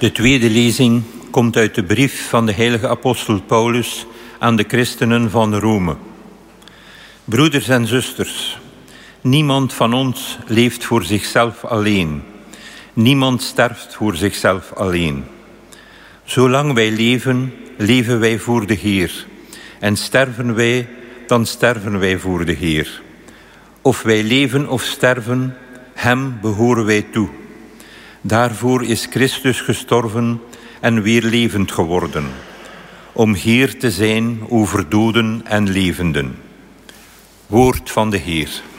De tweede lezing komt uit de brief van de heilige apostel Paulus aan de christenen van Rome. Broeders en zusters, niemand van ons leeft voor zichzelf alleen. Niemand sterft voor zichzelf alleen. Zolang wij leven, leven wij voor de Heer. En sterven wij, dan sterven wij voor de Heer. Of wij leven of sterven, hem behoren wij toe. Daarvoor is Christus gestorven en weer levend geworden, om Heer te zijn over doden en levenden. Woord van de Heer.